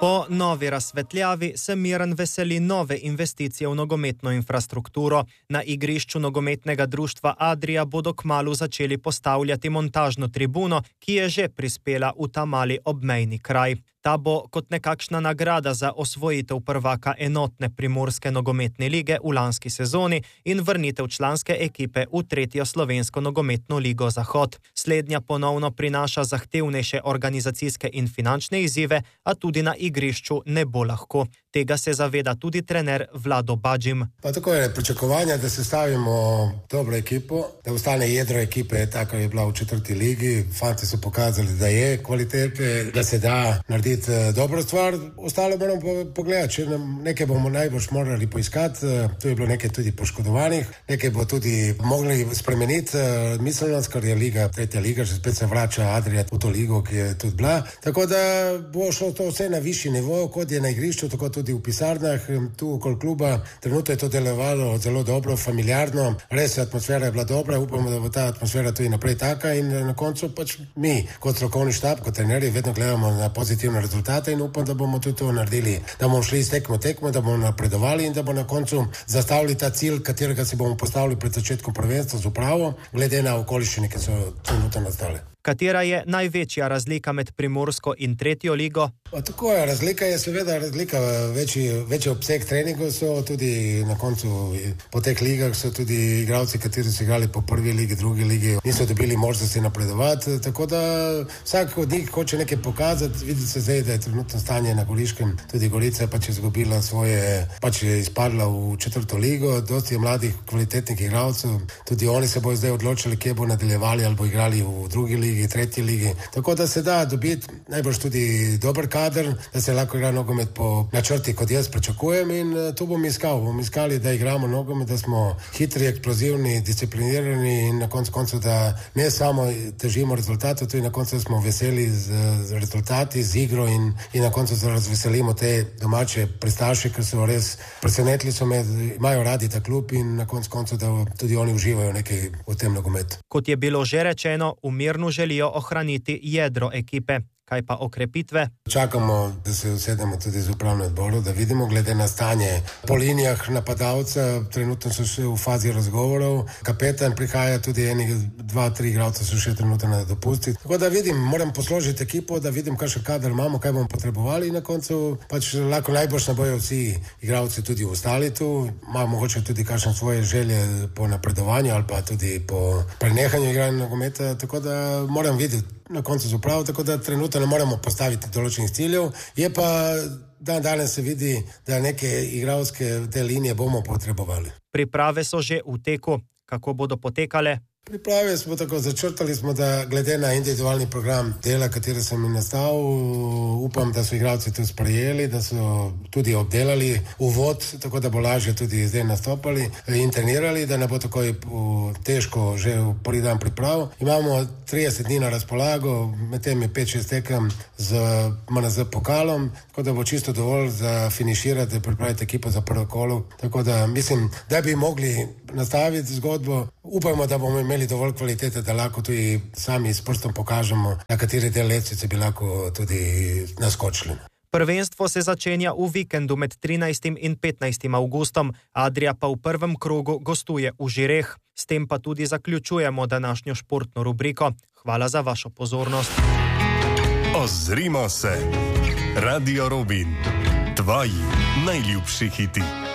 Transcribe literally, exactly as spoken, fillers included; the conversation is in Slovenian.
Po novi razsvetljavi se Miran veseli nove investicije v nogometno infrastrukturo. Na igrišču nogometnega društva Adria bodo kmalu začeli postavljati montažno tribuno, ki je že prispela v ta mali obmejni kraj. Ta bo kot nekakšna nagrada za osvojitev prvaka enotne primorske nogometne lige v lanski sezoni in vrnitev članske ekipe v tretjo slovensko nogometno ligo Zahod. Slednja ponovno prinaša zahtevnejše organizacijske in finančne izzive, a tudi na igrišču ne bo lahko. Tega se zaveda tudi trener Vlado Badžim. Pa tako je pričakovanja, da sestavimo dobro ekipo, da ostane jedro ekipe, tako je bila v četrti ligi. Fanti so pokazali, da je kvalitete, da se da narediti dobro stvar. Ostalo moramo pogledati, če nam nekaj bomo najbolj morali poiskati. Tu je bilo nekaj tudi poškodovanih, nekaj bo tudi mogli spremeniti miselnost, ker je liga, tretja liga, že spet se vrača Adria v to ligo, ki je tudi bila. Tako da bo šlo to vse na višji nivo, kot je na igrišču, tako tudi v pisarnah, tu okoli kluba. Trenutno je to delovalo zelo dobro, familiarno, res atmosfera je bila dobra, upamo, da bo ta atmosfera tudi naprej taka in na koncu pač mi, kot strokovni štab, kot trenerji, vedno gledamo na pozitivne rezultate in upam, da bomo tudi to naredili, da bomo šli iz tekmo tekmo, da bomo napredovali in da bomo na koncu zastavili ta cilj, katerega si bomo postavili pred začetkom prvenstva z upravo, glede na okoliščine, ki so trenutno nastale. Katera je največja razlika med primorsko in tretjo ligo? Pa tako je, razlika je seveda razlika, večji, večji obseg treningov so tudi na koncu, po teh ligah so tudi igralci, kateri so igrali po prvi ligi, drugi ligi, niso dobili možnosti napredovati, tako da vsak od njih hoče nekaj pokazati, vidi se zdaj, da je trenutno stanje na Goriškem, tudi Gorica pač je izgubila svoje, pač je izpadla v četrto ligo, dosti je mladih kvalitetnih igralcev, tudi oni se bojo zdaj odločili, kje bo nadaljevali ali bo igrali v drugi ligi, tretji ligi, tako da se da dobiti najbolj tudi dober kader, da se lahko igra nogomet po načrti, kot jaz pričakujem in tu bom iskal, bom iskali, da igramo nogomet, da smo hitri, eksplozivni, disciplinirani in na koncu koncu, da ne samo težimo rezultatov, tudi na koncu smo veseli z, z rezultati, z igro in, in na koncu se razveselimo te domače pristaše, ker so res presenetili so me, imajo radi ta klub in na koncu koncu, da tudi oni uživajo nekaj v tem nogometu. Kot je bilo že rečeno, v Mirnu želijo ohraniti jedro ekipe. Kaj pa okrepitve? Čakamo, da se usedemo tudi z upravnim odborom, da vidimo glede na stanje po linijah napadalca. Trenutno so še v fazi razgovorov. Kapetan prihaja, tudi eni, dva, tri igralca so še trenutno na dopusti. Tako da vidim, moram posložiti ekipo, da vidim, kakšen kader imamo, kaj bomo potrebovali in na koncu pač lahko najbolj ne bojo vsi igralci tudi ostali tu. Imamo mogoče tudi kakšne svoje želje po napredovanju ali pa tudi po prenehanju igranja nogometa, tako da moram videti na koncu z upravo, tako da trenutno ne moremo postaviti določenih ciljev. Je pa dan danes se vidi, da neke igralske te linije bomo potrebovali. Priprave so že v teku. Kako bodo potekale? Priprave smo tako začrtali, smo, da glede na individualni program dela, kateri sem jim nastal, upam, da so igralci to sprejeli, da so tudi obdelali uvod, tako da bo lažje tudi zdaj nastopali in trenirali, da ne bo tako težko že v prvi dan priprav. Imamo trideset dni na razpolago, med tem je pet šest tekem z M N Z pokalom, tako da bo čisto dovolj za finiširati, pripraviti ekipo za prvo kolo. Tako da mislim, da bi mogli nastaviti zgodbo. Upajmo, da bomo imeli dovolj kvalitete, da lahko tudi sami s prstom pokažemo, na kateri del lestvice bi lahko tudi naskočili. Prvenstvo se začenja v vikendu med trinajstim in petnajstim avgustom, Adria pa v prvem krogu gostuje v Žireh. S tem pa tudi zaključujemo današnjo športno rubriko. Hvala za vašo pozornost. Ozrimo se. Radio Robin. Tvoji najljubši hiti.